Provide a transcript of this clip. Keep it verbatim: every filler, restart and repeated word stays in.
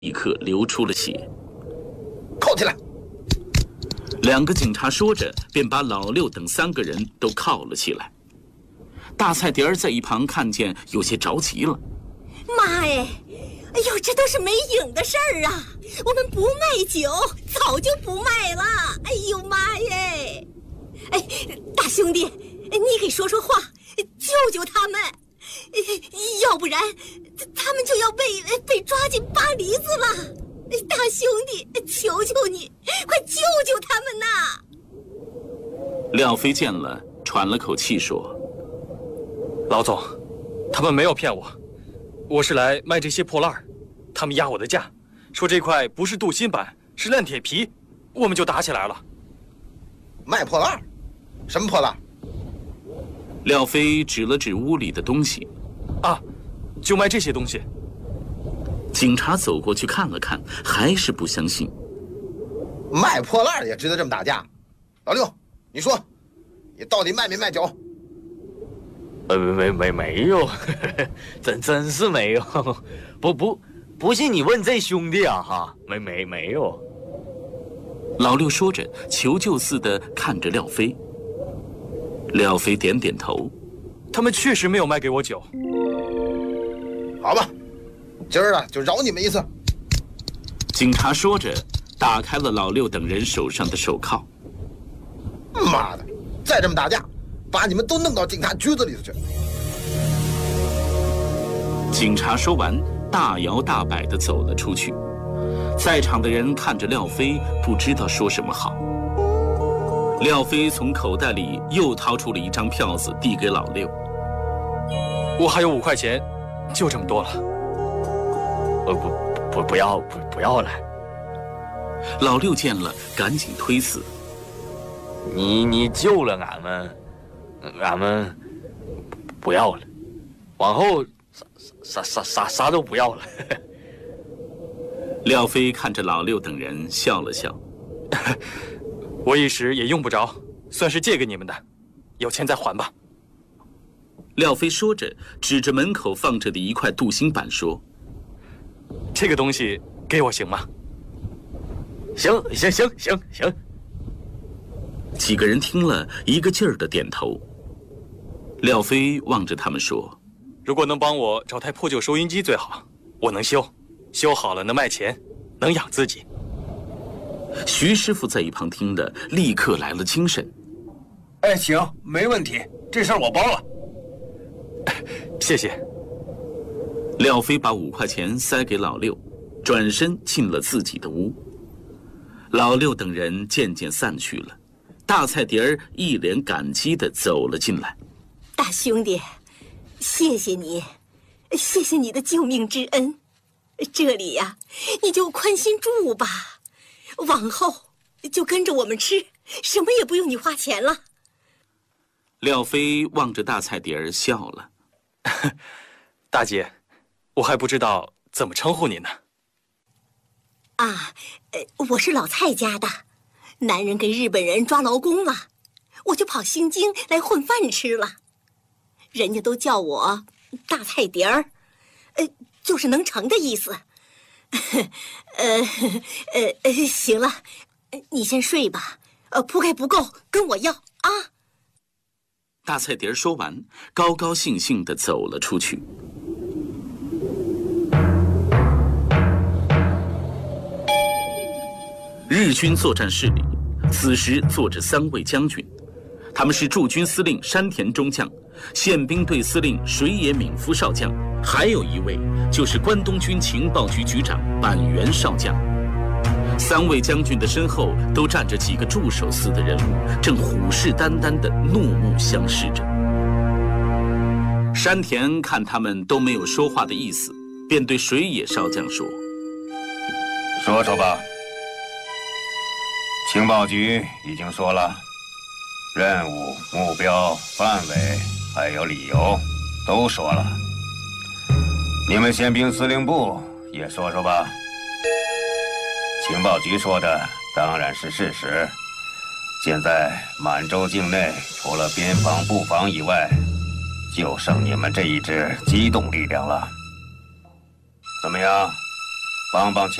立刻流出了血。 铐起来！ 两个警察说着，便把老六等三个人都铐了起来。大菜碟儿在一旁看见，有些着急了。 妈哎，哎呦，这都是没影的事儿啊！我们不卖酒，早就不卖了。哎呦妈耶！哎，大兄弟，你给说说话，救救他们，要不然他们就要被被抓进巴黎子了。大兄弟，求求你，快救救他们呐！ 廖飞见了，喘了口气说：“ 老总，他们没有骗我，我是来卖这些破烂儿，他们压我的价，说这块不是镀锌板，是烂铁皮，我们就打起来了。” 卖破烂儿？什么破烂？ 廖飞指了指屋里的东西， 啊，就卖这些东西。 警察走过去看了看，还是不相信。 卖破烂也值得这么打架？老六，你说，你到底卖没卖酒？ 呃，没没没有，真真是没有。不不不信你问这兄弟啊哈，没没没有。 老六说着，求救似的看着廖飞。廖飞点点头， 他们确实没有卖给我酒。 好吧。今儿啊，就饶你们一次。 警察说着，打开了老六等人手上的手铐。 妈的，再这么打架，把你们都弄到警察局子里头去。 警察说完，大摇大摆地走了出去。在场的人看着廖飞，不知道说什么好。廖飞从口袋里又掏出了一张票子，递给老六。 我还有五块钱，就这么多了。 呃不不不要不不要了。 老六见了，赶紧推辞。 你你救了俺们，俺们不要了，往后啥啥啥啥啥都不要了。 廖飞看着老六等人笑了笑。 我一时也用不着，算是借给你们的，有钱再还吧。 廖飞说着，指着门口放着的一块镀锌板说：“ 这个东西给我行吗？”“ 行行行行行。” 几个人听了，一个劲儿的点头。廖飞望着他们说：“ 如果能帮我找台破旧收音机最好，我能修，修好了能卖钱，能养自己。” 徐师傅在一旁听了，立刻来了精神。 “哎，行，没问题，这事儿我包了。”“ 谢谢。” 廖飞把五块钱塞给老六，转身进了自己的屋。老六等人渐渐散去了，大菜碟儿一脸感激地走了进来。 “大兄弟，谢谢你，谢谢你的救命之恩。这里呀、啊，你就宽心住吧，往后就跟着我们吃，什么也不用你花钱了。” 廖飞望着大菜碟儿笑了。 “大姐，我还不知道怎么称呼您呢。”“ 啊，呃，我是老蔡家的，男人给日本人抓劳工了，我就跑新京来混饭吃了。人家都叫我大菜碟儿，呃，就是能成的意思。呃呃呃，行了，你先睡吧，呃，铺盖不够跟我要啊。” 大菜碟儿说完，高高兴兴地走了出去。日军作战室里，此时坐着三位将军，他们是驻军司令山田中将、宪兵队司令水野敏夫少将，还有一位就是关东军情报局局长板垣少将。三位将军的身后都站着几个助手似的人物，正虎视眈眈地怒目相视着。山田看他们都没有说话的意思，便对水野少将说：“ 说说吧。情报局已经说了，任务、目标、范围还有理由都说了。你们宪兵司令部也说说吧。情报局说的当然是事实。现在满洲境内除了边防、布防以外，就剩你们这一支机动力量了。怎么样？ 帮帮